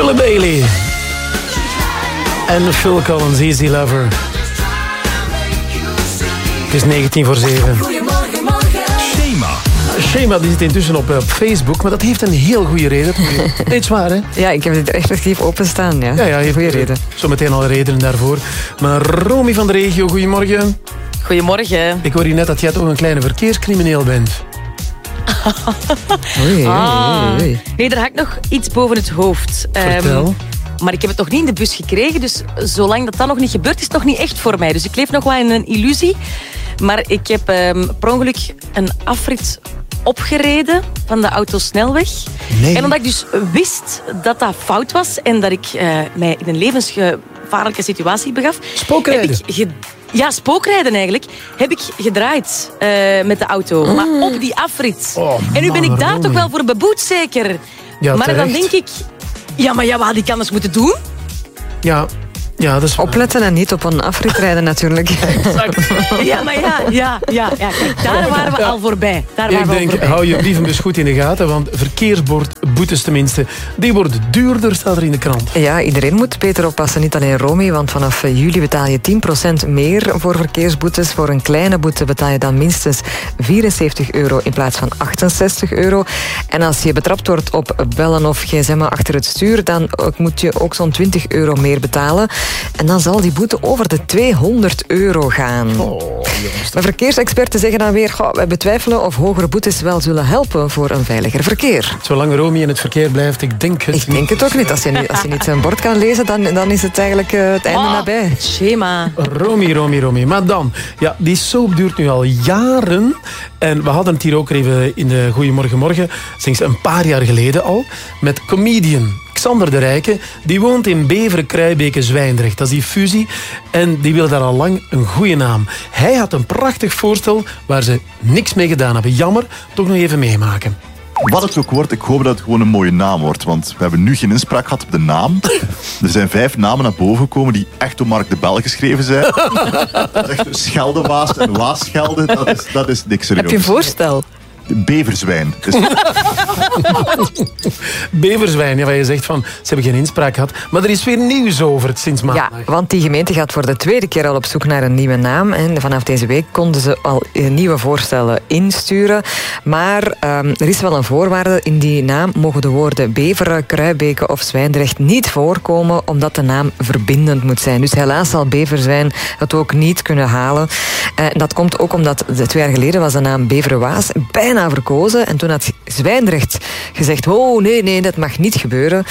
Charlotte Bailey. En Phil Collins, Easy Lover. Het is 7:19. Goedemorgen, morgen. Shema die zit intussen op Facebook, maar dat heeft een heel goede reden. Niet zwaar, hè? Ja, ik heb het effectief openstaan. Ja, heeft goede reden. Zometeen al redenen daarvoor. Maar Romy van de regio, goedemorgen. Goedemorgen. Ik hoor hier net dat jij toch een kleine verkeerscrimineel bent. Oei. Nee, daar had ik nog iets boven het hoofd. Vertel. Maar ik heb het nog niet in de bus gekregen. Dus zolang dat nog niet gebeurt, is het nog niet echt voor mij. Dus ik leef nog wel in een illusie. Maar ik heb per ongeluk een afrit opgereden van de autosnelweg. Nee. En omdat ik dus wist dat dat fout was en dat ik mij in een levensgevaarlijke situatie begaf... Spookrijden? Ja, spookrijden eigenlijk. Heb ik gedraaid met de auto. Maar op die afrit. En nu ben ik daar toch wel voor beboet, zeker. Ja, maar terecht. dan denk ik... Ja, maar wat had ik anders moeten doen? Ja, dat is waar. Opletten en niet op een afrit rijden natuurlijk. Ja, maar ja. Kijk, daar waren we al voorbij. Ik denk, hou je brievenbus goed in de gaten, want verkeersbordboetes tenminste, die worden duurder, staat er in de krant. Ja, iedereen moet beter oppassen, niet alleen Romy, want vanaf juli betaal je 10% meer voor verkeersboetes. Voor een kleine boete betaal je dan minstens €74 in plaats van €68. En als je betrapt wordt op bellen of gsm achter het stuur, dan moet je ook zo'n €20 meer betalen. En dan zal die boete over de €200 gaan. Maar verkeersexperten zeggen dan weer, wij betwijfelen of hogere boetes wel zullen helpen voor een veiliger verkeer. Zolang Romy in het verkeer blijft, ik denk het Ik denk het ook niet. Als je niet zijn bord kan lezen, dan is het eigenlijk het einde nabij. Schema. Romy. Maar dan, ja, die soap duurt nu al jaren. En we hadden het hier ook even in de Goedemorgen, sinds een paar jaar geleden al, met comedian Xander de Rijke. Die woont in Beveren, Kruibeke, Zwijndrecht. Dat is die fusie. En die wil daar al lang een goede naam. Hij had een prachtig voorstel waar ze niks mee gedaan hebben. Jammer, toch nog even meemaken. Wat het ook wordt, ik hoop dat het gewoon een mooie naam wordt. Want we hebben nu geen inspraak gehad op de naam. Er zijn 5 namen naar boven gekomen die echt door Mark de Bel geschreven zijn. Echt Scheldewaas en Waasschelde, dat is niks serieus. Heb je een voorstel? Beverzwijn. Dus... Beverzwijn, ja, waar je zegt van, ze hebben geen inspraak gehad. Maar er is weer nieuws over het sinds maandag. Ja, want die gemeente gaat voor de tweede keer al op zoek naar een nieuwe naam. En vanaf deze week konden ze al nieuwe voorstellen insturen. Maar er is wel een voorwaarde. In die naam mogen de woorden Beveren, Kruibeke of Zwijndrecht niet voorkomen, omdat de naam verbindend moet zijn. Dus helaas zal Beverzwijn het ook niet kunnen halen. Dat komt ook omdat 2 jaar geleden was de naam Beveren-Waas bijna verkozen. En toen had Zwijndrecht gezegd, nee, dat mag niet gebeuren.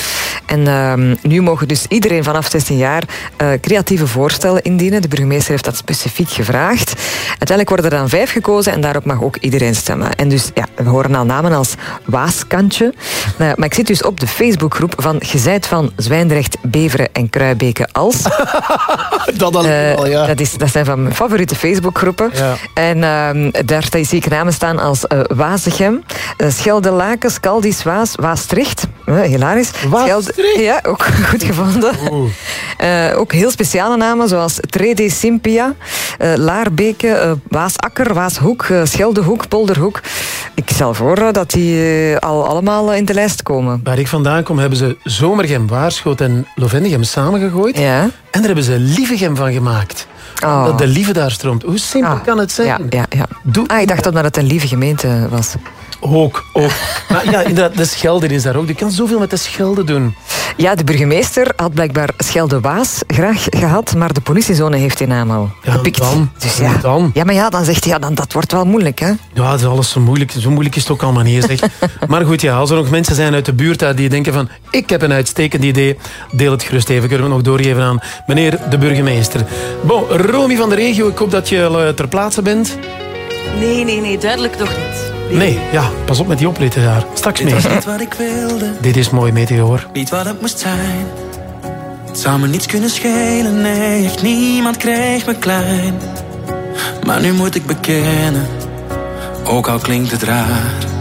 En nu mogen dus iedereen vanaf 16 jaar creatieve voorstellen indienen. De burgemeester heeft dat specifiek gevraagd. Uiteindelijk worden er dan 5 gekozen en daarop mag ook iedereen stemmen. En dus, ja, we horen al namen als Waaskantje. Maar ik zit dus op de Facebookgroep van Gezeid van Zwijndrecht, Beveren en Kruibeke als. Dat al, ja. Dat zijn van mijn favoriete Facebookgroepen. Ja. En daar zie ik namen staan als Wazegem, Schelde-Laken, Scaldis, Waas, Waastricht. Hilarisch. Waastricht? Ja, ook goed gevonden. Ook heel speciale namen, zoals Trede Simpia, Laarbeke, Waasakker, Waashoek, Scheldehoek, Polderhoek. Ik stel voor dat die al allemaal in de lijst komen. Waar ik vandaan kom, hebben ze Zomergem, Waarschoot en Lovendegem samengegooid. Ja. En daar hebben ze Lievegem van gemaakt. Oh. Dat de lieve daar stroomt. Hoe simpel kan het zijn? Ja. Ik dacht dat het een lieve gemeente was. Ook. Maar ja, inderdaad, de Schelde is daar ook. Je kan zoveel met de Schelde doen. Ja, de burgemeester had blijkbaar Schelde-Waas graag gehad, maar de politiezone heeft die naam al gepikt. Dan. Dus dan. Ja, maar ja, dan zegt hij, dat wordt wel moeilijk, hè? Ja, dat is alles zo moeilijk. Zo moeilijk is het ook allemaal niet, zeg. Maar goed, ja, als er nog mensen zijn uit de buurt daar die denken van, ik heb een uitstekend idee, deel het gerust even. Kunnen we het nog doorgeven aan meneer de burgemeester. Bon, Romy van de regio, ik hoop dat je ter plaatse bent. Nee, duidelijk nog niet. Nee, ja, pas op met die opritten daar. Straks mee. Dit was niet wat ik wilde. Dit is mooi, Meteor. Niet wat het moest zijn. Het zou me niets kunnen schelen, nee, echt niemand kreeg me klein. Maar nu moet ik bekennen, ook al klinkt het raar.